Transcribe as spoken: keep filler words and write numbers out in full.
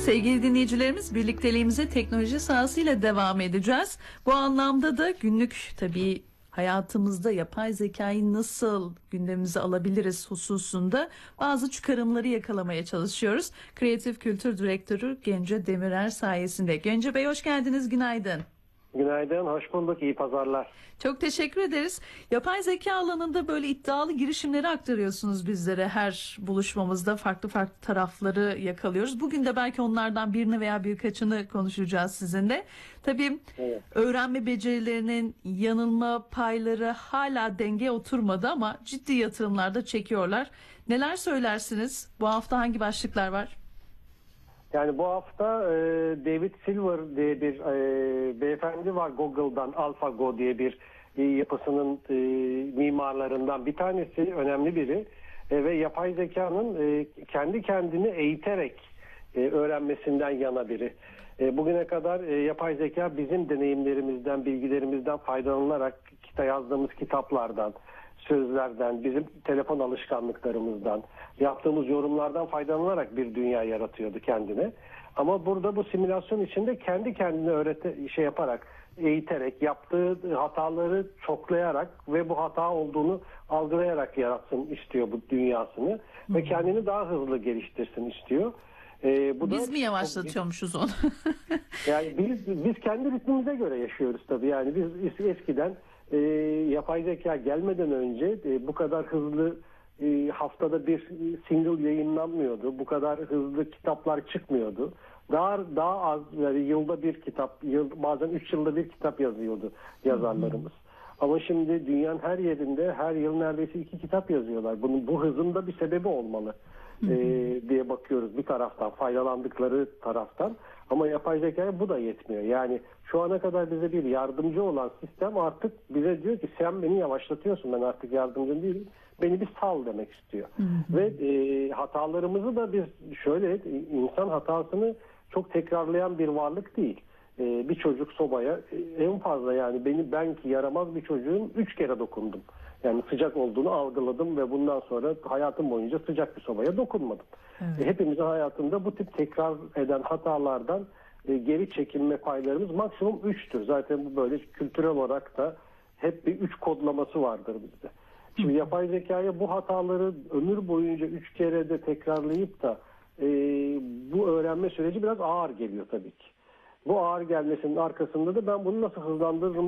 Sevgili dinleyicilerimiz, birlikteliğimize teknoloji sahasıyla devam edeceğiz. Bu anlamda da günlük tabii hayatımızda yapay zekayı nasıl gündemimize alabiliriz hususunda bazı çıkarımları yakalamaya çalışıyoruz. Kreatif Kültür Direktörü Gence Demirer sayesinde. Gence Bey, hoş geldiniz, günaydın. Günaydın, hoş bulduk, iyi pazarlar. Çok teşekkür ederiz. Yapay zeka alanında böyle iddialı girişimleri aktarıyorsunuz bizlere. Her buluşmamızda farklı farklı tarafları yakalıyoruz. Bugün de belki onlardan birini veya birkaçını konuşacağız sizinle. Tabii Evet. öğrenme becerilerinin yanılma payları hala dengeye oturmadı ama ciddi yatırımlar da çekiyorlar. Neler söylersiniz? Bu hafta hangi başlıklar var? Yani bu hafta e, David Silver diye bir e, beyefendi var, Google'dan AlphaGo diye bir e, yapısının e, mimarlarından bir tanesi, önemli biri e, ve yapay zekanın e, kendi kendini eğiterek e, öğrenmesinden yana biri. E, bugüne kadar e, yapay zeka bizim deneyimlerimizden, bilgilerimizden faydalanarak kita yazdığımız kitaplardan, sözlerden, bizim telefon alışkanlıklarımızdan, yaptığımız yorumlardan faydalanarak bir dünya yaratıyordu kendine. Ama burada bu simülasyon içinde kendi kendine öğrete, şey yaparak, eğiterek, yaptığı hataları çoklayarak ve bu hata olduğunu algılayarak yaratsın istiyor bu dünyasını. Hı. Ve kendini daha hızlı geliştirsin istiyor. Ee, bu biz da, mi yavaşlatıyormuşuz onu? Yani biz biz kendi ritmimize göre yaşıyoruz tabii. Yani biz eskiden e, yapay zeka gelmeden önce e, bu kadar hızlı e, haftada bir single yayınlanmıyordu. Bu kadar hızlı kitaplar çıkmıyordu. Daha daha az, yani yılda bir kitap, yıl, bazen üç yılda bir kitap yazıyordu yazarlarımız. Ama şimdi dünyanın her yerinde her yıl neredeyse iki kitap yazıyorlar. Bunun bu hızın da bir sebebi olmalı e, diye bakıyoruz bir taraftan, faydalandıkları taraftan. Ama yapay zekaya bu da yetmiyor. Yani şu ana kadar bize bir yardımcı olan sistem artık bize diyor ki sen beni yavaşlatıyorsun, ben artık yardımcın değilim. Beni bir sal demek istiyor. Hı hı. Ve e, hatalarımızı da biz şöyle, insan hatasını çok tekrarlayan bir varlık değil. E, bir çocuk sobaya e, en fazla, yani beni ben ki yaramaz bir çocuğun üç kere dokundum. Yani sıcak olduğunu algıladım ve bundan sonra hayatım boyunca sıcak bir sobaya dokunmadım. Evet. E, hepimizin hayatında bu tip tekrar eden hatalardan e, geri çekilme paylarımız maksimum üçtür. Zaten bu böyle kültürel olarak da hep bir üç kodlaması vardır bizde. Şimdi yapay zekaya bu hataları ömür boyunca üç kere de tekrarlayıp da e, bu öğrenme süreci biraz ağır geliyor tabii ki. Bu ağır gelmesinin arkasında da ben bunu nasıl hızlandırırım